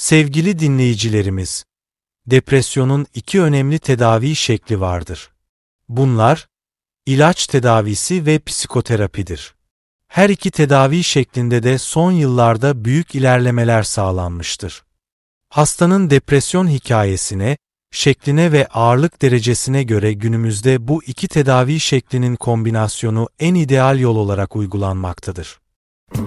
Sevgili dinleyicilerimiz, depresyonun iki önemli tedavi şekli vardır. Bunlar, ilaç tedavisi ve psikoterapidir. Her iki tedavi şeklinde de son yıllarda büyük ilerlemeler sağlanmıştır. Hastanın depresyon hikayesine, şekline ve ağırlık derecesine göre günümüzde bu iki tedavi şeklinin kombinasyonu en ideal yol olarak uygulanmaktadır.